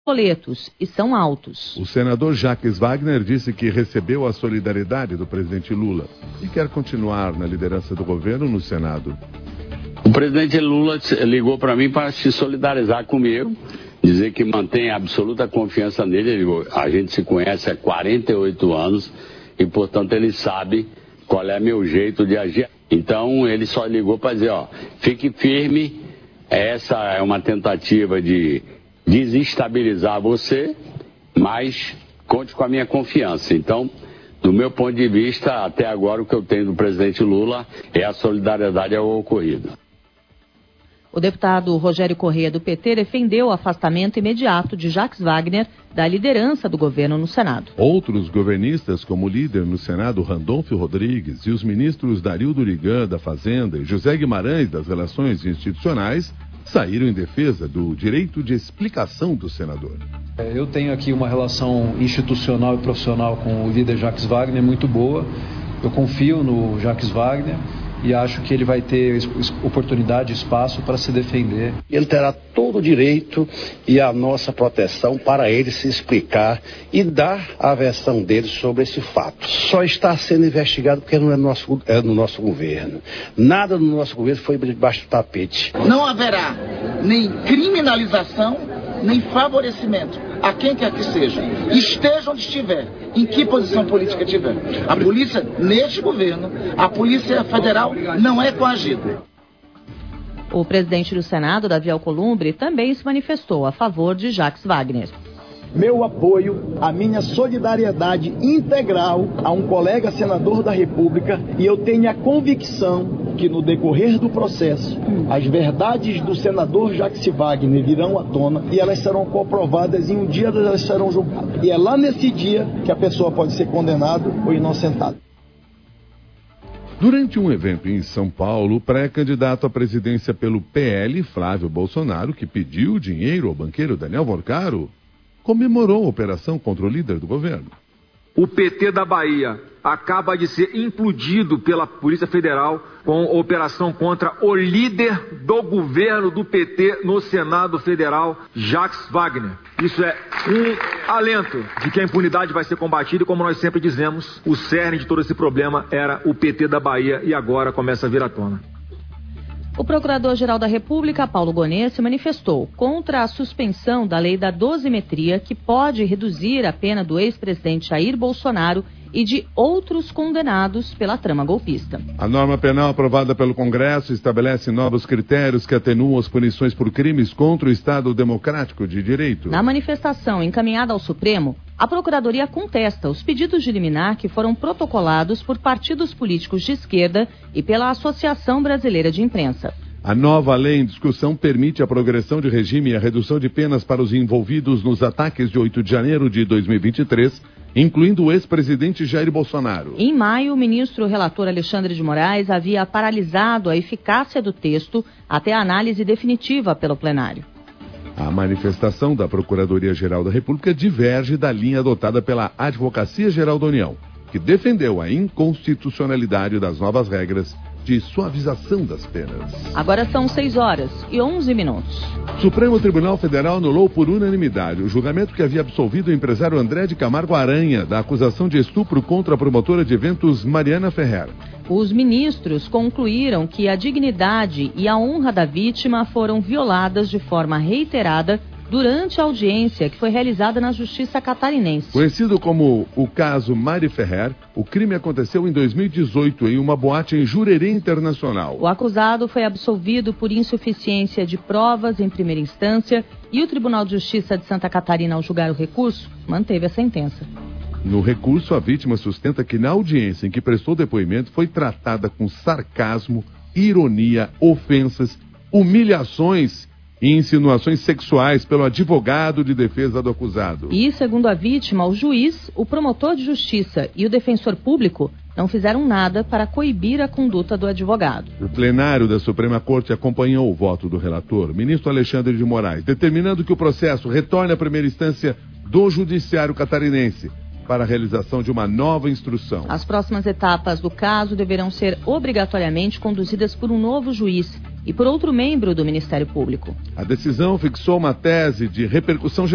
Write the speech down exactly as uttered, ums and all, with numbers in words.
boletos e são altos. O senador Jacques Wagner disse que recebeu a solidariedade do presidente Lula e quer continuar na liderança do governo no Senado. O presidente Lula ligou para mim para se solidarizar comigo, dizer que mantém absoluta confiança nele. Ele, a gente se conhece há quarenta e oito anos e, portanto, ele sabe qual é meu jeito de agir. Então, ele só ligou para dizer, ó, fique firme, essa é uma tentativa de desestabilizar você, mas conte com a minha confiança. Então, do meu ponto de vista, até agora o que eu tenho do presidente Lula é a solidariedade ao ocorrido. O deputado Rogério Correia, do P T, defendeu o afastamento imediato de Jacques Wagner da liderança do governo no Senado. Outros governistas, como o líder no Senado, Randolfo Rodrigues, e os ministros Darildo Rigan, da Fazenda, e José Guimarães, das Relações Institucionais, saíram em defesa do direito de explicação do senador. Eu tenho aqui uma relação institucional e profissional com o líder Jacques Wagner muito boa. Eu confio no Jacques Wagner e acho que ele vai ter oportunidade e espaço para se defender. Ele terá todo o direito e a nossa proteção para ele se explicar e dar a versão dele sobre esse fato. Só está sendo investigado porque não é no nosso, é no nosso governo. Nada no nosso governo foi debaixo do tapete. Não haverá nem criminalização, nem favorecimento a quem quer que seja, esteja onde estiver, em que posição política tiver. A polícia, neste governo, a Polícia Federal não é coagida. O presidente do Senado, Davi Alcolumbre, também se manifestou a favor de Jacques Wagner. Meu apoio, a minha solidariedade integral a um colega senador da República, e eu tenho a convicção que no decorrer do processo, as verdades do senador Jacques Wagner virão à tona e elas serão comprovadas e um dia elas serão julgadas. E é lá nesse dia que a pessoa pode ser condenada ou inocentada. Durante um evento em São Paulo, o pré-candidato à presidência pelo P L, Flávio Bolsonaro, que pediu dinheiro ao banqueiro Daniel Vorcaro, comemorou a operação contra o líder do governo. O P T da Bahia acaba de ser implodido pela Polícia Federal com a operação contra o líder do governo do P T no Senado Federal, Jacques Wagner. Isso é um alento de que a impunidade vai ser combatida e, como nós sempre dizemos, o cerne de todo esse problema era o P T da Bahia e agora começa a vir à tona. O Procurador-Geral da República, Paulo Gonet, se manifestou contra a suspensão da lei da dosimetria, que pode reduzir a pena do ex-presidente Jair Bolsonaro e de outros condenados pela trama golpista. A norma penal aprovada pelo Congresso estabelece novos critérios que atenuam as punições por crimes contra o Estado Democrático de Direito. Na manifestação encaminhada ao Supremo, a Procuradoria contesta os pedidos de liminar que foram protocolados por partidos políticos de esquerda e pela Associação Brasileira de Imprensa. A nova lei em discussão permite a progressão de regime e a redução de penas para os envolvidos nos ataques de oito de janeiro de dois mil e vinte e três, incluindo o ex-presidente Jair Bolsonaro. Em maio, o ministro relator Alexandre de Moraes havia paralisado a eficácia do texto até a análise definitiva pelo plenário. A manifestação da Procuradoria-Geral da República diverge da linha adotada pela Advocacia-Geral da União, que defendeu a inconstitucionalidade das novas regras de suavização das penas. Agora são seis horas e onze minutos. Supremo Tribunal Federal anulou por unanimidade o julgamento que havia absolvido o empresário André de Camargo Aranha da acusação de estupro contra a promotora de eventos Mariana Ferrer. Os ministros concluíram que a dignidade e a honra da vítima foram violadas de forma reiterada durante a audiência que foi realizada na Justiça Catarinense. Conhecido como o caso Mari Ferrer, o crime aconteceu em dois mil e dezoito em uma boate em Jurerê Internacional. O acusado foi absolvido por insuficiência de provas em primeira instância e o Tribunal de Justiça de Santa Catarina, ao julgar o recurso, manteve a sentença. No recurso, a vítima sustenta que na audiência em que prestou depoimento foi tratada com sarcasmo, ironia, ofensas, humilhações e insinuações sexuais pelo advogado de defesa do acusado. E, segundo a vítima, o juiz, o promotor de justiça e o defensor público não fizeram nada para coibir a conduta do advogado. O plenário da Suprema Corte acompanhou o voto do relator, ministro Alexandre de Moraes, determinando que o processo retorne à primeira instância do Judiciário Catarinense para a realização de uma nova instrução. As próximas etapas do caso deverão ser obrigatoriamente conduzidas por um novo juiz e por outro membro do Ministério Público. A decisão fixou uma tese de repercussão geral